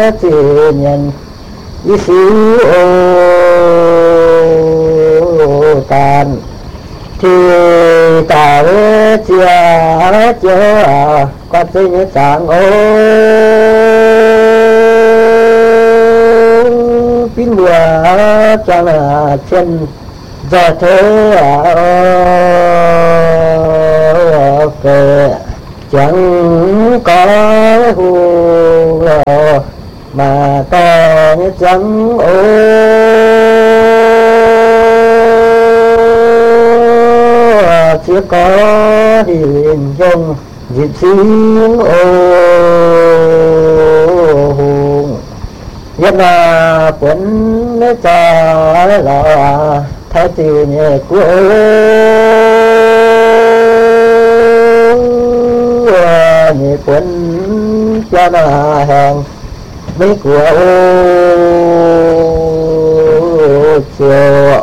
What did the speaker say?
chỉ nhân ý sĩ tàn thì ta chia quan sinh sáng pin mùa cho là chân giờ thế về chẳng có hù mà ta chẳng chỉ có hình dung dịp xin hùng nhất là quấn cho là thái tử nhẹ của nhẹ quấn cho là hàng mấy của chiều